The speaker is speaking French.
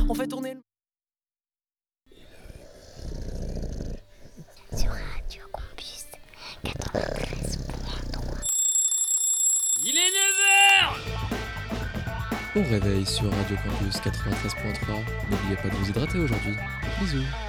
On fait tourner le... Sur Radio Campus 93.3. Il est 9h. Au réveil sur Radio Campus 93.3. N'oubliez pas de vous hydrater aujourd'hui. Bisous.